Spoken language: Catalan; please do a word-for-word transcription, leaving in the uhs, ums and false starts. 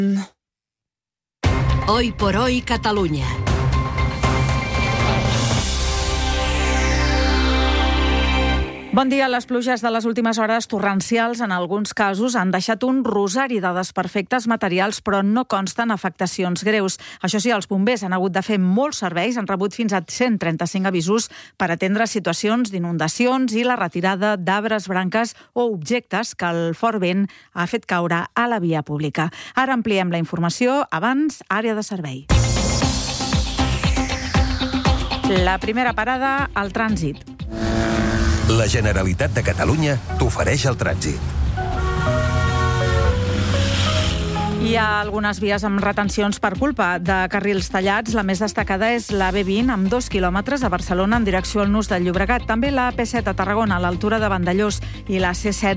Hoy por hoy Catalunya. Bon dia. Les pluges de les últimes hores torrencials en alguns casos han deixat un rosari de desperfectes materials, però no consten afectacions greus. Això sí, els bombers han hagut de fer molts serveis, han rebut fins a cent trenta-cinc avisos per atendre situacions d'inundacions i la retirada d'arbres, branques o objectes que el fort vent ha fet caure a la via pública. Ara ampliem la informació. Abans, àrea de servei. La primera parada, el trànsit. La Generalitat de Catalunya t'ofereix el trànsit. Hi ha algunes vies amb retencions per culpa de carrils tallats. La més destacada és la B vint, amb dos quilòmetres a Barcelona en direcció al Nus del Llobregat. També la A P set a Tarragona, a l'altura de Vandellòs, i la C set